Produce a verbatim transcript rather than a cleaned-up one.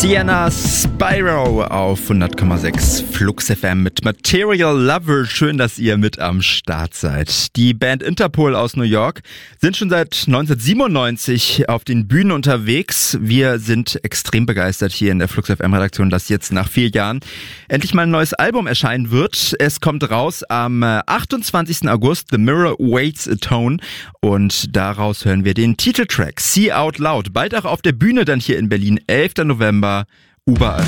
Sienna Spyro auf hundert Komma sechs Flux F M mit Material Lover. Schön, dass ihr mit am Start seid. Die Band Interpol aus New York sind schon seit neunzehnhundertsiebenundneunzig auf den Bühnen unterwegs. Wir sind extrem begeistert hier in der Flux F M-Redaktion, dass jetzt nach vier Jahren endlich mal ein neues Album erscheinen wird. Es kommt raus am achtundzwanzigsten August, The Mirror Waits a Tone. Und daraus hören wir den Titeltrack See Out Loud. Bald auch auf der Bühne dann hier in Berlin, elften November, überall.